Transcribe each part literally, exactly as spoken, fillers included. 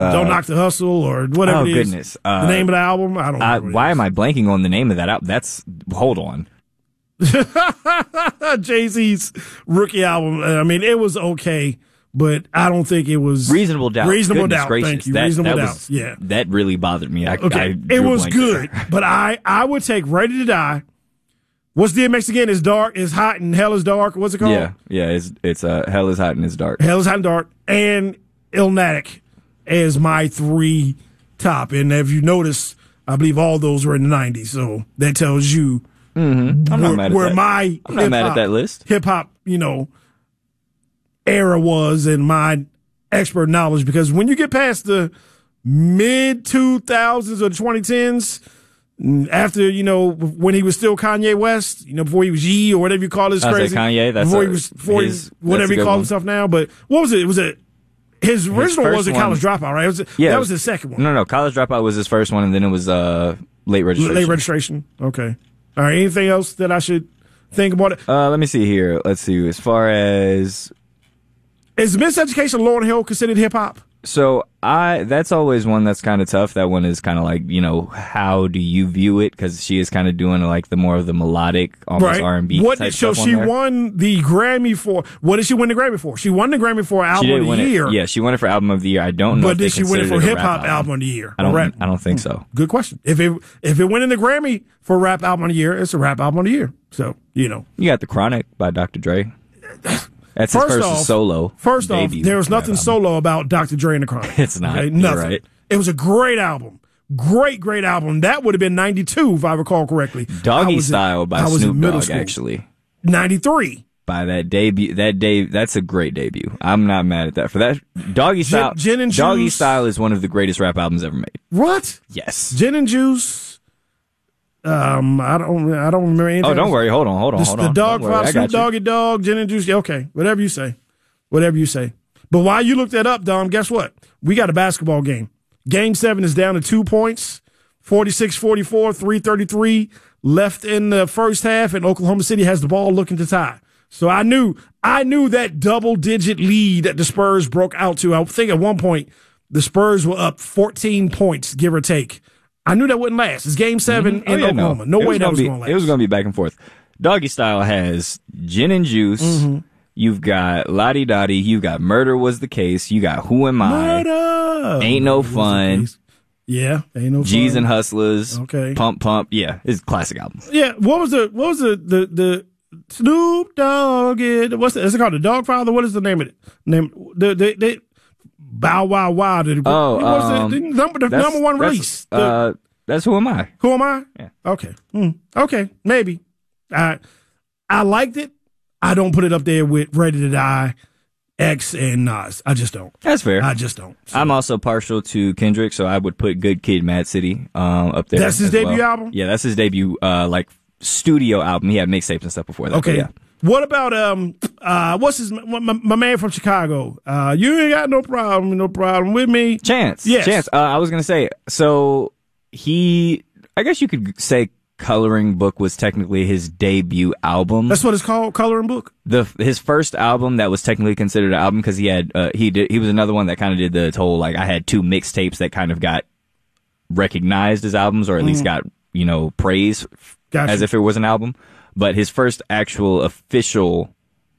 Uh, Don't Knock the Hustle or whatever oh, it is. goodness. Uh, the name of the album? I don't uh, know. why am I blanking on the name of that album? That's, hold on. Jay-Z's rookie album. I mean, it was okay, but I don't think it was Reasonable Doubt. Reasonable Goodness Doubt. gracious. Thank you. That, Reasonable that Doubt. was, yeah. That really bothered me. I, Okay. I it drew a was blank good, there. but I, I would take Ready to Die. What's D M X again? It's dark, it's hot, and hell is dark. What's it called? Yeah, yeah. It's it's uh, Hell is Hot and It's Dark. Hell is Hot and Dark, and Illmatic as my three top. And if you notice, I believe all those were in the nineties, so that tells you Mm-hmm. I'm where, not mad at where that. my I'm not mad at that list. Hip hop, you know, era was and my expert knowledge. Because when you get past the mid two thousands or the twenty tens, after, you know, when he was still Kanye West, you know, before he was Ye or whatever you call this I crazy. say Kanye, that's before a, he was, before his, he, whatever he calls one. himself now. But what was it? Was it his original first wasn't one- College Dropout, right? It was, Yeah, that it was his second one. No, no. College Dropout was his first one, and then it was uh, Late Registration. Late registration. Okay. All right. Anything else that I should think about it? Uh, let me see here. Let's see. As far as Is Miseducation of Lauryn Hill considered hip hop? so, I that's always one that's kind of tough. That one is kind of like, you know, how do you view it? Because she is kind of doing like the more of the melodic, almost R and B What type did, so stuff she on there. won the Grammy for? What did she win the Grammy for? She won the Grammy for She album did of the win year. it. Yeah, she won it for album of the year. I don't know. But if they did she win it considered for a hip rap hop album. album of the year? I Or don't. rap? I don't think so. Good question. If it if it went in the Grammy for rap album of the year, it's a rap album of the year. So you know. You got the Chronic by Doctor Dre. That's his First first off, solo. First debut off, there was rap nothing album. solo about Doctor Dre and the Chronic. It's not. Okay? You're Nothing. right. It was a great album. Great, great album. That would have been ninety-two, if I recall correctly. I Doggy was in- Style by I was in Snoop middle Dogg, school. actually. ninety-three. By that debut, that day, that's a great debut. I'm not mad at that. For that, Doggy Style, Gin and Doggy Juice. Style is one of the greatest rap albums ever made. What? Yes. Gin and Juice. Um, I don't. I don't remember anything. Oh, don't worry. Hold on. Hold on. The, Hold the on. dog Don't worry. five, I Snoop got you. Doggy Dog, Gin and Juice. Yeah, okay, whatever you say, whatever you say. But while you look that up, Dom, guess what? We got a basketball game. Game seven is down to two points, forty-six forty-four, three thirty-three left in the first half, and Oklahoma City has the ball looking to tie. So I knew, I knew that double-digit lead that the Spurs broke out to. I think at one point the Spurs were up fourteen points, give or take. I knew that wouldn't last. It's game seven Mm-hmm. Oh, in yeah, Oklahoma. No, It way that gonna was be, going to last. It was going to be back and forth. Doggy Style has Gin and Juice. Mm-hmm. You've got Lottie Dottie. You've got Murder Was the Case. You got Who Am I? Murder. Ain't No What's the Fun. case? Yeah, ain't no G's fun. and Hustlers. Okay. Pump Pump. Yeah, it's a classic album. Yeah, what was the what was the the, the Snoop Dogg? yeah, What's the, is it called? The Dog Father? What is the name of it? Name the the, the Bow Wow Wow. The, Oh, what was um, the, the number the That's- number one that's, release? The- Uh, that's Who Am I? who am I? Yeah. Okay. Hmm. Okay. Maybe. I I liked it. I don't put it up there with Ready to Die, X, and Nas. I just don't. That's fair. I just don't. So, I'm also partial to Kendrick, so I would put Good Kid, Mad City um, up there. That's his as debut well. album? Yeah, that's his debut, uh, like studio album. He had mixtapes and stuff before that. okay. but yeah. What about um uh what's his my, my, my man from Chicago? Uh, you ain't got no problem, no problem with me. Chance. Yes. Chance. Uh, I was gonna say. So he, I guess you could say, Coloring Book was technically his debut album. That's what it's called, Coloring Book. the his first album that was technically considered an album because he had uh, he did he was another one that kind of did the whole like I had two mixtapes that kind of got recognized as albums or at least got you know praise Gotcha. as if it was an album. But his first actual official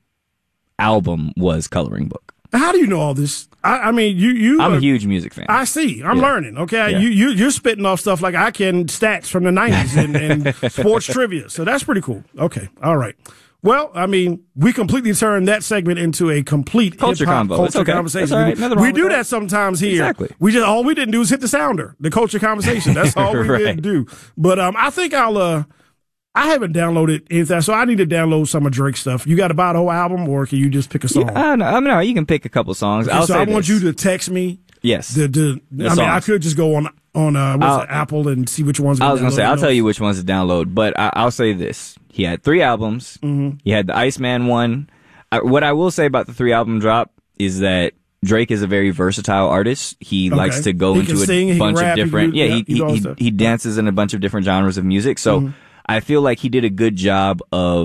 album was Coloring Book. How do you know all this? I, I mean, you you. I'm are- a huge music fan. I see. I'm Yeah. learning. Okay, Yeah. you you you're spitting off stuff like I can stats from the nineties and, and sports trivia. So that's pretty cool. Okay, all right. Well, I mean, we completely turned that segment into a complete Culture hip-hop combo. It's culture okay. conversation. That's all right. Nothing wrong We with do that. that sometimes here. Exactly. We just all we didn't do is hit the sounder, the culture conversation. That's all we Right. didn't do. But um, I think I'll uh. I haven't downloaded anything, so I need to download some of Drake's stuff. You got to buy the whole album, or can you just pick a song? Yeah, I know. I mean, no, you can pick a couple songs. Okay, I'll so say I want this. you to text me. Yes. The, the, I mean, I songs. could just go on on uh, what's I'll- it, Apple and see which ones. we I was gonna download say I'll and tell those. you which ones to download, but I, I'll say this: he had three albums. Mm-hmm. He had the Iceman one. I, what I will say about the three album drop is that Drake is a very versatile artist. He Okay. likes to go He into can a sing, he can bunch rap, of he can different. do- yeah, yeah, he he do all he, stuff. he dances in a bunch of different genres of music. So I feel like he did a good job of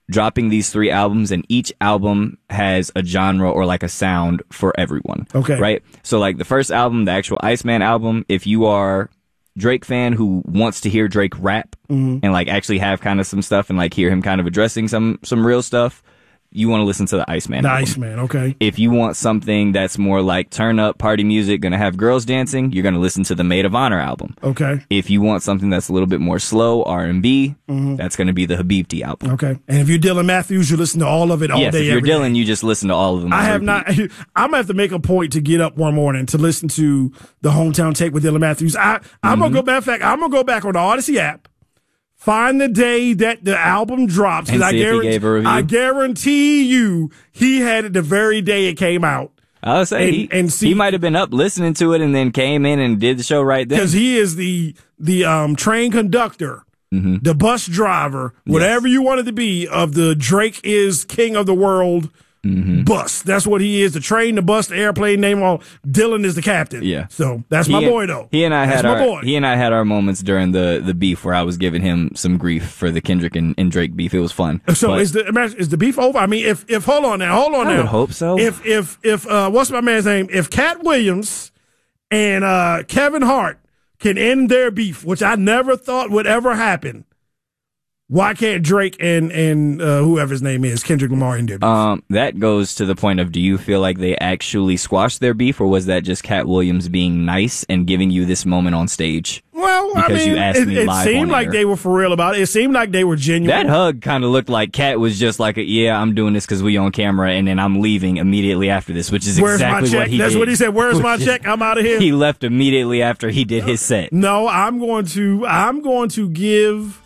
dropping these three albums, and each album has a genre or like a sound for everyone. Okay. Right? So like the first album, the actual Iceman album, if you are Drake fan who wants to hear Drake rap mm-hmm. and like actually have kind of some stuff and like hear him kind of addressing some some real stuff, you want to listen to the Iceman The album. Iceman, okay. If you want something that's more like turn up party music, gonna have girls dancing, you're gonna listen to the Maid of Honor album. Okay. If you want something that's a little bit more slow R and B, mm-hmm. that's gonna be the Habibti album. Okay. And if you're Dylan Matthews, you listen to all of it all yes, day. If you're every Dylan, day. you just listen to all of them. I have repeat. not. I'm gonna have to make a point to get up one morning to listen to the Hometown Tape with Dylan Matthews. I, I'm mm-hmm. gonna go. Matter of fact, I'm gonna go back on the Odyssey app. Find the day that the album drops. And I see guarantee, if he gave a review. I guarantee you he had it the very day it came out. I would say and, he, and see, he might have been up listening to it and then came in and did the show right then. Because he is the the um, train conductor, mm-hmm. the bus driver, whatever yes. you want it to be, of the Drake is King of the World mm-hmm. bus. That's what he is. The train, the bus, the airplane, name all. Dylan is the captain. Yeah. So that's he my and, boy though. He and I that's had my our boy. he and I had our moments during the, the beef where I was giving him some grief for the Kendrick and, and Drake beef. It was fun. So but, is the is the beef over? I mean, if if hold on now, hold on I now. would hope so. If if if uh, what's my man's name? If Cat Williams and uh, Kevin Hart can end their beef, which I never thought would ever happen. Why can't Drake and and uh, whoever his name is, Kendrick Lamar, end their beef? Um, that goes to the point of, do you feel like they actually squashed their beef, or was that just Cat Williams being nice and giving you this moment on stage? Well, because I mean, you asked it, me it live seemed on like air. they were for real about it. It seemed like they were genuine. That hug kind of looked like Cat was just like, a, yeah, I'm doing this because we on camera, and then I'm leaving immediately after this, which is Where's exactly my check? what he That's did. what he said. Where's my check? I'm out of here. He left immediately after he did his set. No, I'm going to. I'm going to give